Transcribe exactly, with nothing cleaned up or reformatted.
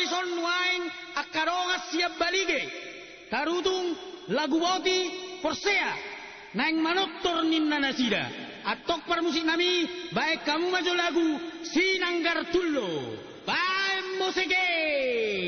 ison waing akarongas siap balige. Tarutung lagu boti Persea. Naing manottor ninna nasida. Atok permusik nami baik kamu maju lagu Sinanggar Tullo. Baik musike.